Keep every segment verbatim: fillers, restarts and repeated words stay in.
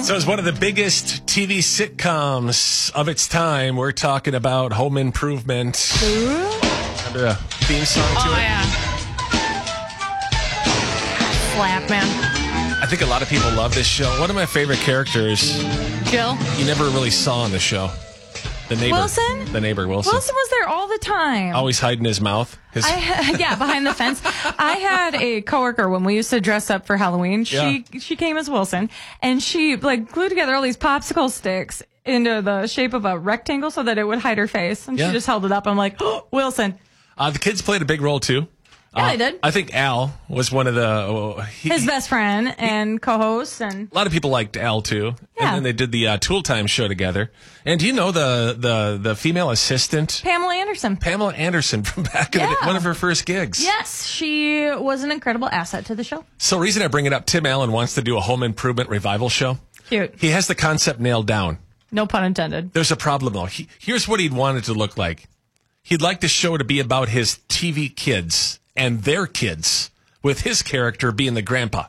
So it's one of the biggest T V sitcoms of its time. We're talking about Home Improvement. Remember the theme song to Oh, it? yeah. Slap, man. I think a lot of people love this show. One of my favorite characters Jill? you never really saw on the show. The neighbor. Wilson? The neighbor, Wilson. Wilson was there all the time. Always hiding his mouth. His I ha- yeah, behind the fence. I had a coworker when we used to dress up for Halloween. She Yeah. she came as Wilson, and she like glued together all these popsicle sticks into the shape of a rectangle so that it would hide her face. And Yeah. she just held it up. I'm like, oh, Wilson. uh, the kids played a big role, too. Yeah, Uh, they did. I think Al was one of the... Uh, he, His best friend and co-host, and a lot of people liked Al, too. Yeah. And then they did the uh, Tool Time show together. And do you know the, the, the female assistant? Pamela Anderson. Pamela Anderson from back in the day, Yeah. one of her first gigs. Yes, she was an incredible asset to the show. So reason I bring it up, Tim Allen wants to do a home improvement revival show. Cute. He has the concept nailed down. No pun intended. There's a problem, though. He, here's what he'd want it to look like. He'd like the show to be about his T V kids and their kids, with his character being the grandpa.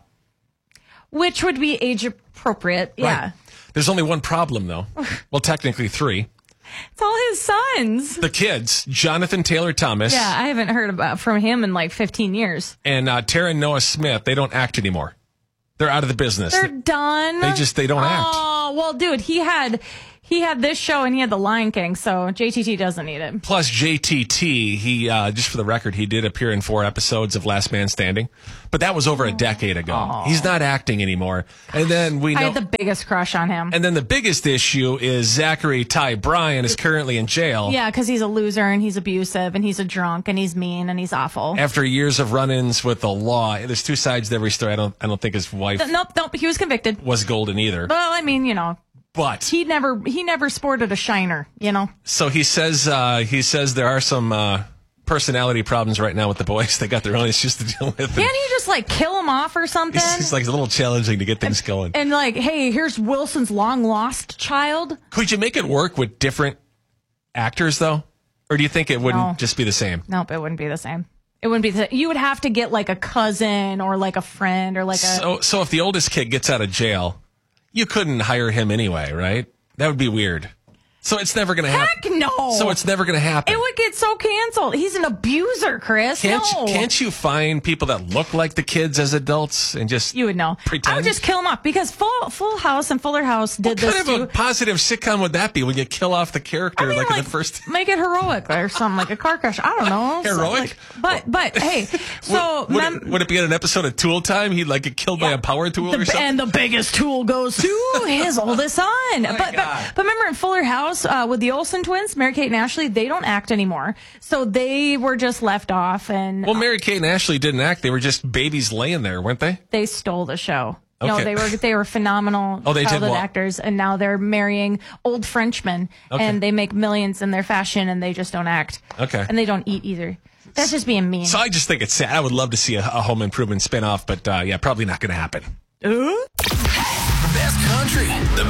Which would be age appropriate. Yeah. Right. There's only one problem, though. Well, technically three. It's all his sons. The kids, Jonathan Taylor Thomas Yeah, I haven't heard about from him in like fifteen years. and uh, Tara and Noah Smith, they don't act anymore. They're out of the business. They're done. They just, they don't act. Oh, well, dude, he had he had this show and he had The Lion King, so J T T doesn't need it. Plus, J T T, he, uh, just for the record, he did appear in four episodes of Last Man Standing, but that was over a decade ago. He's not acting anymore. And then we I know, had the biggest crush on him. and then the biggest issue is Zachary Ty Bryan is currently in jail. Yeah, because he's a loser and he's abusive and he's a drunk and he's mean and he's awful. After years of run-ins with the law. There's two sides to every story. I don't, I don't think his wife Nope, nope, he was convicted. was golden either. Well, I mean, you know, But he never he never sported a shiner, you know. so he says, uh, he says there are some uh, personality problems right now with the boys. They got their own issues to deal with. And Can't he just like kill him off or something? It's, it's like a little challenging to get things going. And like, hey, here's Wilson's long lost child. Could you make it work with different actors, though? Or do you think it wouldn't No. just be the same? Nope, it wouldn't be the same. It wouldn't be the You would have to get like a cousin or like a friend or like a. So, so if the oldest kid gets out of jail, you couldn't hire him anyway, right? That would be weird. So it's never going to happen. Heck no. So it's never going to happen. It would get so canceled. He's an abuser, Chris. Can't no. you, can't you find people that look like the kids as adults and just You would know. pretend? I would just kill him off because Full Full House and Fuller House did What this kind of too. a positive sitcom would that be when you kill off the character I mean, like, like, in the first? make it heroic or something like a car crash. I don't know. something Heroic? like- but but hey, so would, would, mem- it, would it be in an episode of Tool Time? He'd like get killed by a power tool the, or something? and the biggest tool goes to his oldest son. but, but God. but remember in Fuller House uh, with the Olsen twins, Mary Kate and Ashley, they don't act anymore. So they were just left off, and Well, Mary Kate and Ashley didn't act. They were just babies laying there, weren't they? they stole the show. No, Okay. they were they were phenomenal Oh, they did childhood what? actors, and now they're marrying old Frenchmen, Okay. and they make millions in their fashion, and they just don't act. Okay. And they don't eat either. That's just being mean. So I just think it's sad. I would love to see a, a home improvement spinoff, but uh, yeah, probably not going to happen. Best country. The